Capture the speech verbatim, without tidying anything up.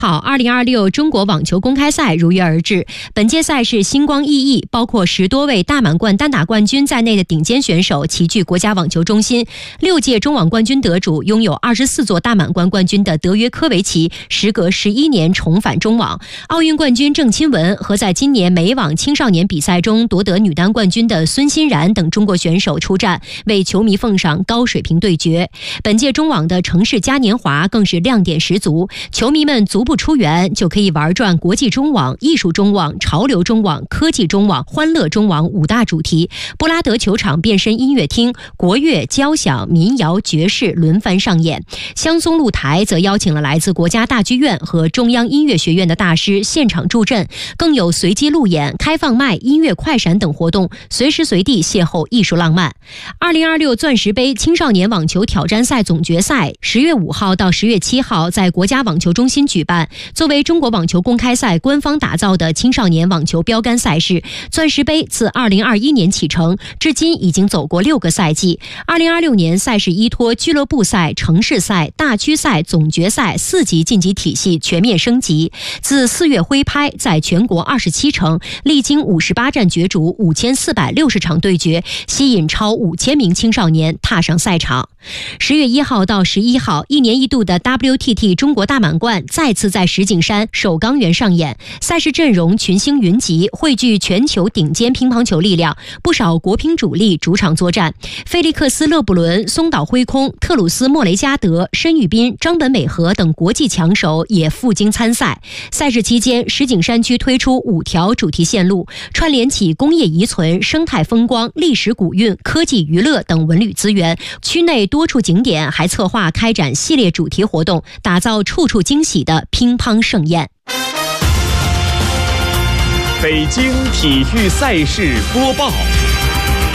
好，二零二六中国网球公开赛如约而至。本届赛事星光熠熠，包括十多位大满贯单打冠军在内的顶尖选手齐聚国家网球中心。六届中网冠军得主、拥有二十四座大满贯冠军的德约科维奇，时隔十一年重返中网。奥运冠军郑钦文和在今年美网青少年比赛中夺得女单冠军的孙欣然等中国选手出战，为球迷奉上高水平对决。本届中网的城市嘉年华更是亮点十足，球迷们足不出园就可以玩转国际中网、艺术中网、潮流中网、科技中网、欢乐中网五大主题。布拉德球场变身音乐厅，国乐、交响、民谣、爵士轮番上演。香松露台则邀请了来自国家大剧院和中央音乐学院的大师现场助阵，更有随机路演、开放麦、音乐快闪等活动，随时随地邂逅艺术浪漫。二零二六钻石杯青少年网球挑战赛总决赛十月五号到十月七号在国家网球中心举办。作为中国网球公开赛官方打造的青少年网球标杆赛事，钻石杯自二零二一年启程，至今已经走过六个赛季。二零二六年赛事依托俱乐部赛、城市赛、大区赛、总决赛四级晋级体系全面升级。自四月挥拍，在全国二十七城，历经五十八战角逐、五千四百六十场对决，吸引超五千名青少年踏上赛场。十月一号到十一号，一年一度的 W T T 中国大满贯再次在石景山首钢园上演，赛事阵容群星云集，汇聚全球顶尖乒乓球力量，不少国乒主力主场作战。菲利克斯·勒布伦、松岛辉空、特鲁斯·莫雷加德、申玉斌、张本美和等国际强手也赴京参赛。赛事期间，石景山区推出五条主题线路，串联起工业遗存、生态风光、历史古韵、科技娱乐等文旅资源。区内多处景点还策划开展系列主题活动，打造处处惊喜的乒乓盛宴。 北京体育赛事播报。